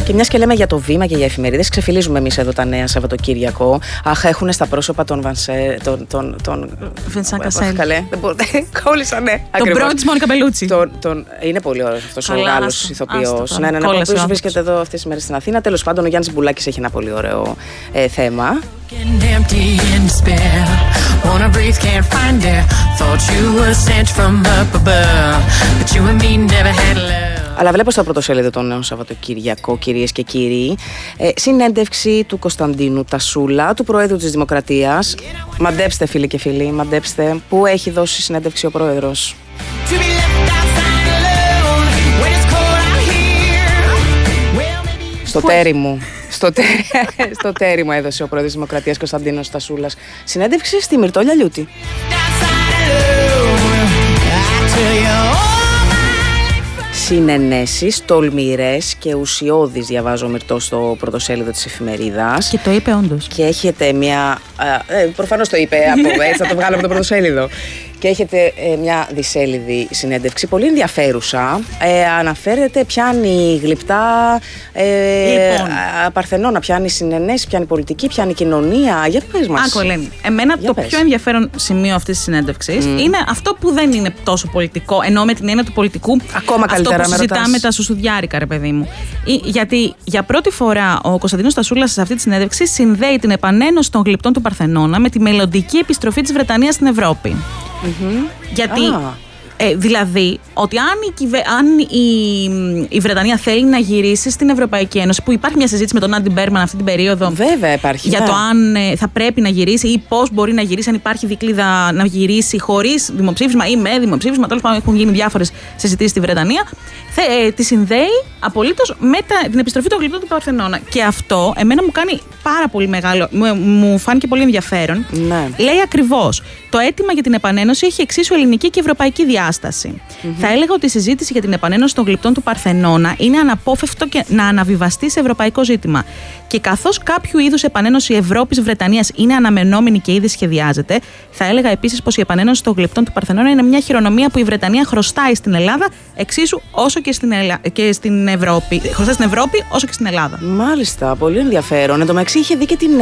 Και μιας και λέμε για το Βήμα και για εφημερίδες, ξεφυλίζουμε εμείς εδώ τα νέα Σαββατοκύριακο. Αχ, έχουν στα πρόσωπα τον Βενσάν Κασέλ. Κόλλησανε. Τον πρώην της Μόνικα Μπελούτσι. Είναι πολύ ωραίος αυτός ο Γάλλος ηθοποιός. Ναι, ο οποίος βρίσκεται εδώ αυτές τις μέρες στην Αθήνα. Τέλος πάντων, ο Γιάννης Μπουλάκης έχει ένα πολύ ωραίο θέμα. Αλλά βλέπω στο πρωτοσέλιδο των νέων Σαββατοκύριακο, κυρίες και κύριοι, συνέντευξη του Κωνσταντίνου Τασούλα, του Προέδρου της Δημοκρατίας. Μαντέψτε, φίλοι και φίλοι, μαντέψτε πού έχει δώσει συνέντευξη ο Πρόεδρος. Στο τέρι μου. Στο τέρι μου έδωσε ο Πρόεδρος της Δημοκρατίας Κωνσταντίνος Τασούλας συνέντευξη στη Μυρτώ Λιαλιούτη. Συνενέσεις τολμηρές και ουσιώδεις, διαβάζω Μυρτώ στο πρωτοσέλιδο της εφημερίδας. Και το είπε όντως. Και έχετε μια. Προφανώς το είπε, έτσι θα το βγάλω από το πρωτοσέλιδο. Και έχετε μια δισέλιδη συνέντευξη, πολύ ενδιαφέρουσα. Αναφέρεται, πιάνει γλυπτά Παρθενώνα, πιάνει συνενέσεις, πιάνει πολιτική, πιάνει κοινωνία. Για πες μας. Άκου, Ελένη. Εμένα το πιο ενδιαφέρον σημείο αυτής της συνέντευξης είναι αυτό που δεν είναι τόσο πολιτικό, ενώ με την έννοια του πολιτικού. Ακόμα καλύτερα, αυτό που συζητάμε τα σουσουδιάρικα, ρε παιδί μου. Γιατί για πρώτη φορά ο Κωνσταντίνος Τασούλας σε αυτή τη συνέντευξη συνδέει την επανένωση των γλυπτών του Παρθενώνα με τη μελλοντική επιστροφή της Βρετανίας στην Ευρώπη. Γιατί δηλαδή ότι αν η Βρετανία θέλει να γυρίσει στην Ευρωπαϊκή Ένωση, που υπάρχει μια συζήτηση με τον Άντι Μπέρμαν αυτή την περίοδο. Βέβαια υπάρχει. Για το αν θα πρέπει να γυρίσει ή πώς μπορεί να γυρίσει, αν υπάρχει δικλίδα να γυρίσει χωρίς δημοψήφισμα ή με δημοψήφισμα. Τέλος πάντων, έχουν γίνει διάφορες συζητήσεις στη Βρετανία. Τη συνδέει απολύτως με την επιστροφή των γλυπτών του Παρθενώνα. Και αυτό εμένα μου κάνει πάρα πολύ μεγάλο. Μου φάνηκε πολύ ενδιαφέρον. Ναι. Λέει ακριβώς: το αίτημα για την επανένωση έχει εξίσου ελληνική και ευρωπαϊκή διάσταση. Θα έλεγα ότι η συζήτηση για την επανένωση των γλυπτών του Παρθενώνα είναι αναπόφευκτο και να αναβιβαστεί σε ευρωπαϊκό ζήτημα. Και καθώς κάποιο είδους επανένωση Ευρώπης-Βρετανίας είναι αναμενόμενη και ήδη σχεδιάζεται, θα έλεγα επίσης πως η επανένωση των γλυπτών του Παρθενώνα είναι μια χειρονομία που η Βρετανία χρωστάει στην Ελλάδα εξίσου όσο και στην Ευρώπη. Χρωστάει στην Ευρώπη όσο και στην Ελλάδα. Μάλιστα, πολύ ενδιαφέρον. Εν τω μεταξύ είχε δει και την.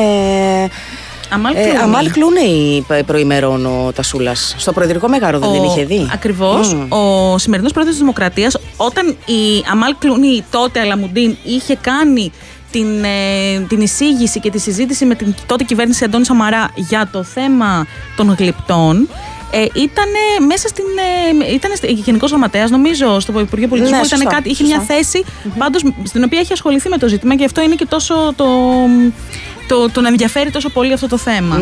Αμάλ Κλούνεϊ προημερών ο Τασούλας. Στο προεδρικό μέγαρο δεν την είχε δει. Ακριβώς. Ο σημερινός πρόεδρος της Δημοκρατίας, όταν η Αμάλ Κλούνεϊ τότε Αλαμουντίν είχε κάνει την εισήγηση και τη συζήτηση με την τότε κυβέρνηση Αντώνη Σαμαρά για το θέμα των γλυπτών, ήταν μέσα ήταν γενικός γραμματέας, νομίζω, στο Υπουργείο Πολιτισμού. Ναι, σωστά, είχε μια θέση πάντως στην οποία έχει ασχοληθεί με το ζήτημα και αυτό είναι και τόσο το να ενδιαφέρει τόσο πολύ αυτό το θέμα.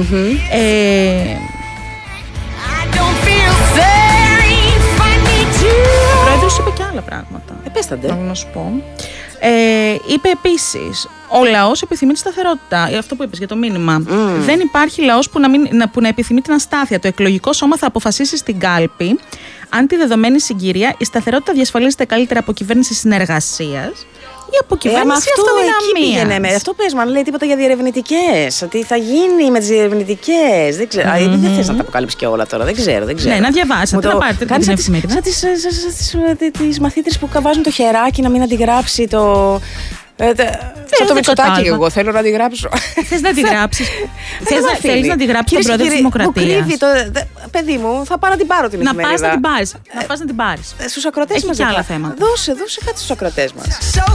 Ο πρόεδρος είπε και άλλα πράγματα. Επέστανται. Να σου πω. Είπε επίσης: ο λαός επιθυμεί τη σταθερότητα. Αυτό που είπες για το μήνυμα. Δεν υπάρχει λαός που να επιθυμεί την αστάθεια. Το εκλογικό σώμα θα αποφασίσει στην κάλπη αν τη δεδομένη συγκυρία η σταθερότητα διασφαλίζεται καλύτερα από κυβέρνηση συνεργασίας ή από κυβέρνηση αυτοδυναμίας. Αυτό πες, μα λέει τίποτα για διερευνητικές. Τι θα γίνει με τις διερευνητικές. Δεν ξέρω. Δεν θες να τα αποκάλυψεις και όλα τώρα. Δεν ξέρω. Ναι, να διαβάσεις. Να πάρετε την εφημερίδα. Σαν τις μαθήτρες που καβάζουν το χεράκι να μην αντιγράψει το. Σαν το Μητσοτάκη, εγώ θέλω να αντιγράψω. Θες να αντιγράψεις. Θέλεις να αντιγράψεις τον πρόεδρο της Δημοκρατίας. Παιδί μου, θα πάω να την πάρω την εφημερίδα. Να πας να την πάρεις. Στους ακροατές μας. Έχει και άλλα θέματα. Δώσε κάτι στους ακροατές μας.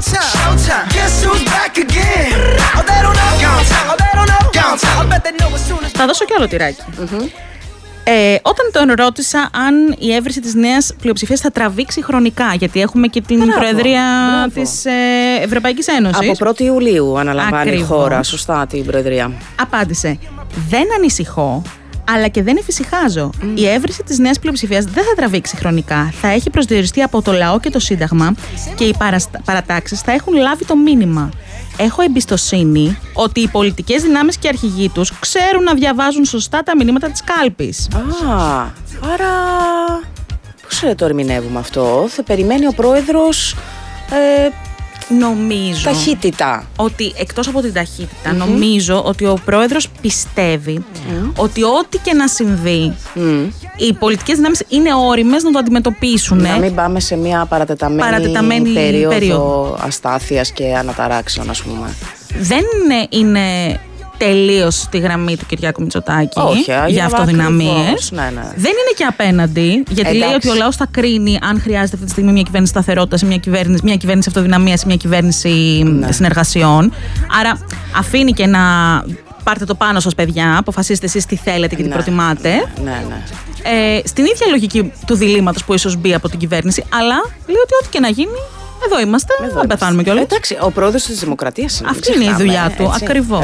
Θα δώσω κι άλλο τυράκι. Όταν τον ρώτησα αν η έβριση της νέας πλειοψηφίας θα τραβήξει χρονικά, γιατί έχουμε και την Προεδρία της Ευρωπαϊκής Ένωσης. Από 1η Ιουλίου αναλαμβάνει η χώρα, σωστά, την Προεδρία. Απάντησε: δεν ανησυχώ, αλλά και δεν εφησυχάζω. Η έβριση της νέας πλειοψηφίας δεν θα τραβήξει χρονικά. Θα έχει προσδιοριστεί από το λαό και το Σύνταγμα και οι παρατάξεις θα έχουν λάβει το μήνυμα. Έχω εμπιστοσύνη ότι οι πολιτικές δυνάμεις και οι αρχηγοί τους ξέρουν να διαβάζουν σωστά τα μηνύματα της κάλπης. Άρα πώς το ερμηνεύουμε αυτό? Θα περιμένει ο πρόεδρος Νομίζω. Ταχύτητα. Ότι εκτός από την ταχύτητα, νομίζω ότι ο πρόεδρος πιστεύει ότι ό,τι και να συμβεί, οι πολιτικές δυνάμεις είναι όριμες να το αντιμετωπίσουν. Να μην πάμε σε μια παρατεταμένη περίοδο αστάθειας και αναταράξεων, ας πούμε. Δεν είναι τελείως στη γραμμή του Κυριάκου Μητσοτάκη. Όχι, για αυτοδυναμίες. Ναι. Δεν είναι και απέναντι, γιατί λέει ότι ο λαός θα κρίνει αν χρειάζεται αυτή τη στιγμή μια κυβέρνηση σταθερότητας, μια κυβέρνηση αυτοδυναμίας, μια κυβέρνηση συνεργασιών. Άρα αφήνει και να πάρτε το πάνω σας, παιδιά, αποφασίστε εσείς τι θέλετε και τι προτιμάτε. Ναι. Στην ίδια λογική του διλήμματος που ίσως μπει από την κυβέρνηση, αλλά λέει ότι ό,τι και να γίνει, εδώ είμαστε, δεν πεθάνουμε κιόλας. Εντάξει, ο πρόεδρος της Δημοκρατίας είναι. Αυτή είναι η δουλειά του, ακριβώς.